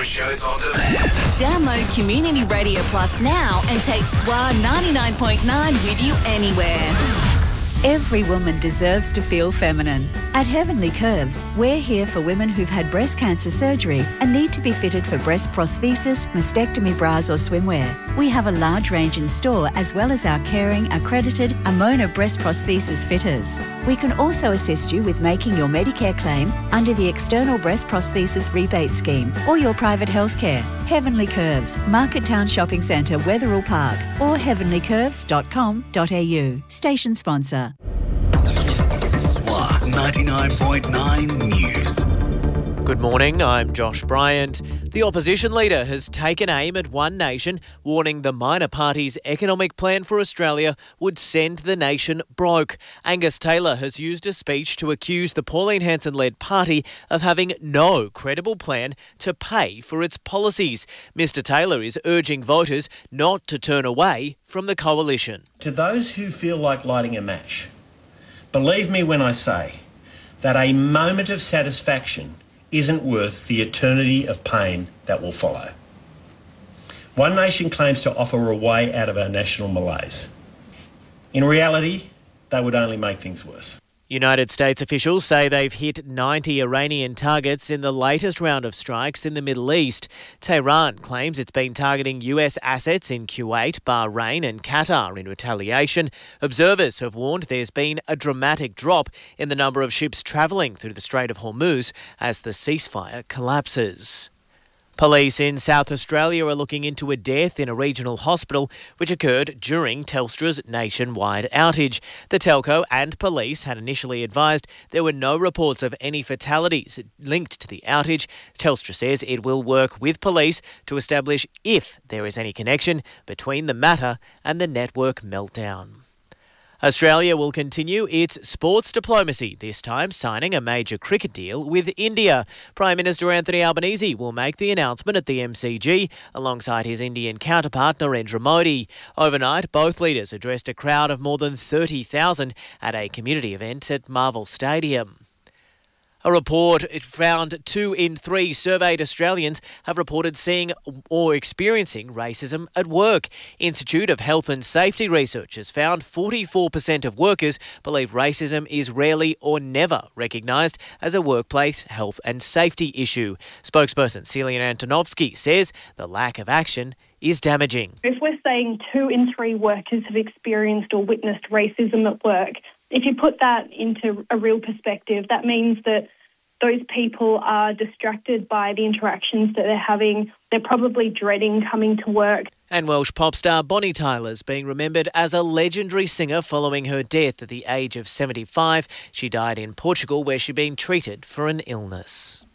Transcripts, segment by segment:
favourite shows on demand. Download Community Radio Plus now and take SWA 99.9 with you anywhere. Every woman deserves to feel feminine. At Heavenly Curves, we're here for women who've had breast cancer surgery and need to be fitted for breast prosthesis, mastectomy bras or swimwear. We have a large range in store as well as our caring, accredited Amona breast prosthesis fitters. We can also assist you with making your Medicare claim under the External Breast Prosthesis Rebate Scheme or your private healthcare. Heavenly Curves, Market Town Shopping Centre, Wetherill Park or heavenlycurves.com.au. Station sponsor. SWA 99.9 News. Good morning, I'm Josh Bryant. The opposition leader has taken aim at One Nation, warning the minor party's economic plan for Australia would send the nation broke. Angus Taylor has used a speech to accuse the Pauline Hanson-led party of having no credible plan to pay for its policies. Mr Taylor is urging voters not to turn away from the coalition. To those who feel like lighting a match, believe me when I say that a moment of satisfaction isn't worth the eternity of pain that will follow. One Nation claims to offer a way out of our national malaise. In reality, they would only make things worse. United States officials say they've hit 90 Iranian targets in the latest round of strikes in the Middle East. Tehran claims it's been targeting US assets in Kuwait, Bahrain and Qatar in retaliation. Observers have warned there's been a dramatic drop in the number of ships travelling through the Strait of Hormuz as the ceasefire collapses. Police in South Australia are looking into a death in a regional hospital which occurred during Telstra's nationwide outage. The telco and police had initially advised there were no reports of any fatalities linked to the outage. Telstra says it will work with police to establish if there is any connection between the matter and the network meltdown. Australia will continue its sports diplomacy, this time signing a major cricket deal with India. Prime Minister Anthony Albanese will make the announcement at the MCG alongside his Indian counterpart Narendra Modi. Overnight, both leaders addressed a crowd of more than 30,000 at a community event at Marvel Stadium. A report found 2 in 3 surveyed Australians have reported seeing or experiencing racism at work. Institute of Health and Safety Research has found 44% of workers believe racism is rarely or never recognised as a workplace health and safety issue. Spokesperson Celia Antonovsky says the lack of action is damaging. If we're saying 2 in 3 workers have experienced or witnessed racism at work, if you put that into a real perspective, that means that those people are distracted by the interactions that they're having. They're probably dreading coming to work. And Welsh pop star Bonnie Tyler's being remembered as a legendary singer following her death at the age of 75. She died in Portugal where she'd been treated for an illness.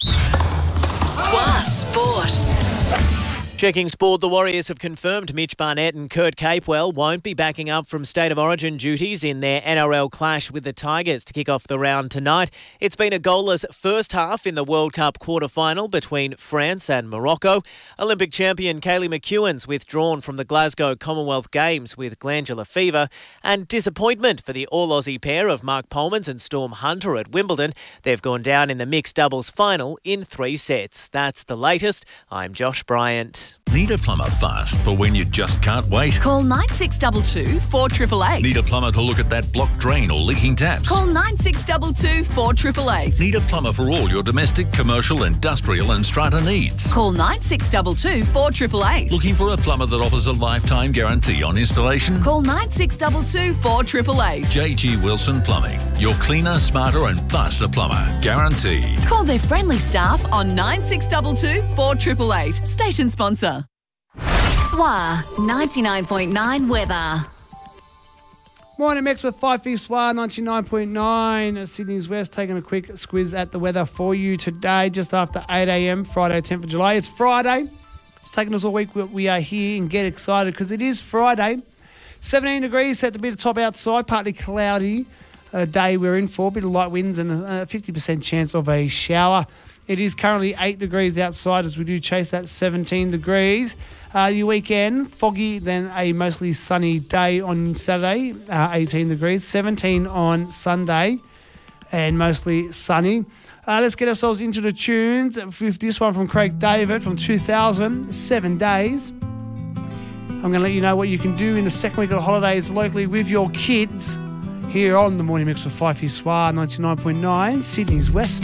SWA Sport. Checking sport, the Warriors have confirmed Mitch Barnett and Kurt Capewell won't be backing up from State of Origin duties in their NRL clash with the Tigers to kick off the round tonight. It's been a goalless first half in the World Cup quarter-final between France and Morocco. Olympic champion Kaylee McEwen's withdrawn from the Glasgow Commonwealth Games with glandular fever. And disappointment for the All-Aussie pair of Mark Polmans and Storm Hunter at Wimbledon. They've gone down in the mixed doubles final in 3 sets. That's the latest. I'm Josh Bryant. Need a plumber fast for when you just can't wait? Call 9622 4888. Need a plumber to look at that blocked drain or leaking taps? Call 9622 4888. Need a plumber for all your domestic, commercial, industrial and strata needs? Call 9622 4888. Looking for a plumber that offers a lifetime guarantee on installation? Call 9622 4888. JG Wilson Plumbing. Your cleaner, smarter and faster plumber. Guaranteed. Call their friendly staff on 9622 4888. Station sponsor. SWA 99.9 weather. Morning mix with 5 feet SWA 99.9. Sydney's West taking a quick squiz at the weather for you today just after 8 a.m. Friday 10th of July. It's Friday. It's taken us all week. We are here and get excited because it is Friday. 17 degrees set to be the top outside. Partly cloudy day we're in for. A bit of light winds and a 50% chance of a shower. It is currently 8 degrees outside as we do chase that 17 degrees. Your weekend, foggy, then a mostly sunny day on Saturday, 18 degrees, 17 on Sunday. and mostly sunny. Let's get ourselves into the tunes with this one from Craig David from 2000, 7 Days. I'm going to let you know what you can do in the second week of the holidays locally with your kids here on the Morning Mix with Fifey Swar 99.9, Sydney's West.